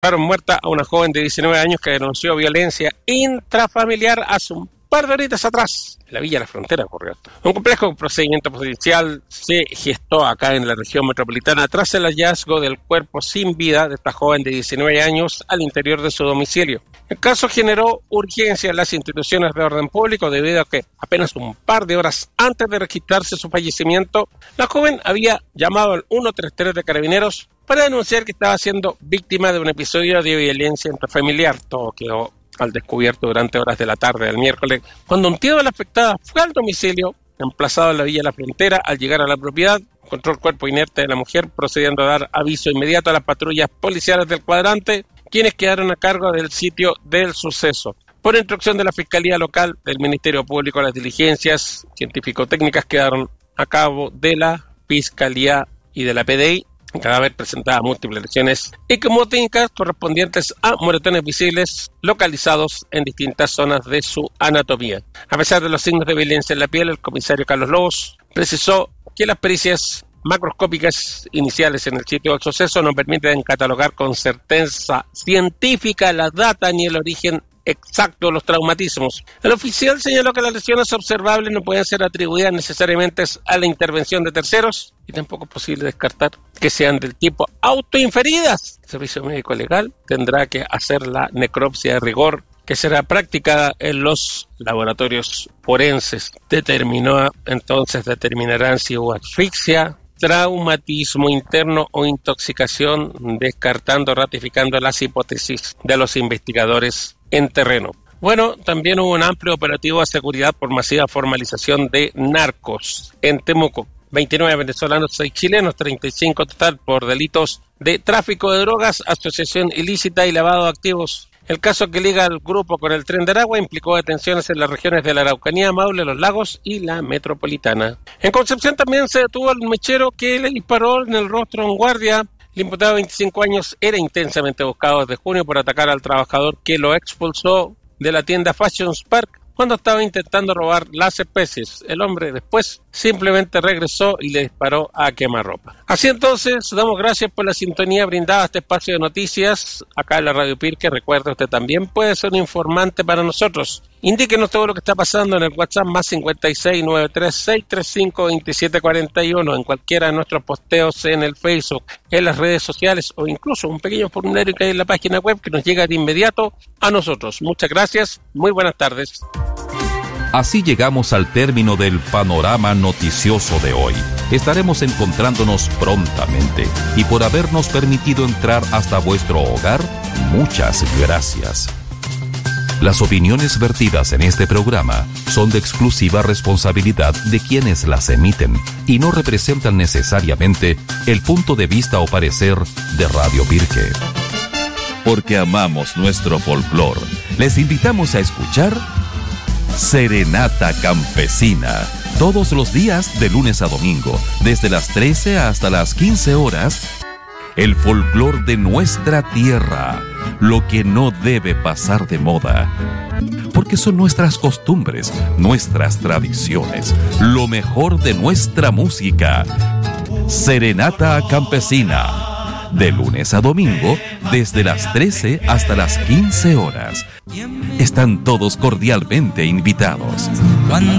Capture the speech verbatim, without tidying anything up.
encontraron muerta a una joven de diecinueve años que denunció violencia intrafamiliar hace un par de horitas atrás. En la Villa La Frontera ocurrió esto. Un complejo procedimiento policial se gestó acá en la región metropolitana tras el hallazgo del cuerpo sin vida de esta joven de diecinueve años al interior de su domicilio. El caso generó urgencia en las instituciones de orden público debido a que apenas un par de horas antes de registrarse su fallecimiento, la joven había llamado al ciento treinta y tres de Carabineros para denunciar que estaba siendo víctima de un episodio de violencia intrafamiliar. Todo quedó al descubierto durante horas de la tarde del miércoles, cuando un tío de la afectada fue al domicilio, emplazado en la Villa La Frontera. Al llegar a la propiedad, encontró el cuerpo inerte de la mujer, procediendo a dar aviso inmediato a las patrullas policiales del cuadrante, quienes quedaron a cargo del sitio del suceso. Por instrucción de la Fiscalía Local, del Ministerio Público, las diligencias científico-técnicas quedaron a cabo de la Fiscalía y de la P D I. El cadáver presentaba múltiples lesiones hematológicas correspondientes a moretones visibles localizados en distintas zonas de su anatomía. A pesar de los signos de violencia en la piel, el comisario Carlos Lobos precisó que las pericias macroscópicas iniciales en el sitio del suceso no permiten catalogar con certeza científica la data ni el origen exacto de los traumatismos. El oficial señaló que las lesiones observables no pueden ser atribuidas necesariamente a la intervención de terceros y tampoco es posible descartar que sean del tipo autoinferidas. El Servicio Médico Legal tendrá que hacer la necropsia de rigor, que será practicada en los laboratorios forenses. Determinó, entonces determinarán si hubo asfixia, traumatismo interno o intoxicación, descartando, ratificando las hipótesis de los investigadores en terreno. Bueno, también hubo un amplio operativo de seguridad por masiva formalización de narcos en Temuco. veintinueve venezolanos, seis chilenos, treinta y cinco total por delitos de tráfico de drogas, asociación ilícita y lavado de activos. El caso que liga al grupo con el Tren de Aragua implicó detenciones en las regiones de la Araucanía, Maule, Los Lagos y la Metropolitana. En Concepción también se detuvo al mechero que le disparó en el rostro a un guardia. El imputado de veinticinco años era intensamente buscado desde junio por atacar al trabajador que lo expulsó de la tienda Fashions Park cuando estaba intentando robar las especies. El hombre después simplemente regresó y le disparó a quemarropa. Así entonces, damos gracias por la sintonía brindada a este espacio de noticias acá en la Radio Pirque. Recuerde, usted también puede ser un informante para nosotros. Indíquenos todo lo que está pasando en el WhatsApp más cincuenta y seis, noventa y tres, seiscientos treinta y cinco, veintisiete cuarenta y uno, en cualquiera de nuestros posteos en el Facebook, en las redes sociales o incluso un pequeño formulario que hay en la página web que nos llega de inmediato a nosotros. Muchas gracias, muy buenas tardes. Así llegamos al término del panorama noticioso de hoy. Estaremos encontrándonos prontamente y por habernos permitido entrar hasta vuestro hogar, muchas gracias. Las opiniones vertidas en este programa son de exclusiva responsabilidad de quienes las emiten y no representan necesariamente el punto de vista o parecer de Radio Pirque. Porque amamos nuestro folclor, les invitamos a escuchar Serenata Campesina, todos los días de lunes a domingo, desde las trece hasta las quince horas, el folclor de nuestra tierra, lo que no debe pasar de moda, porque son nuestras costumbres, nuestras tradiciones, lo mejor de nuestra música. Serenata Campesina, de lunes a domingo, desde las trece hasta las quince horas. Están todos cordialmente invitados. Cuando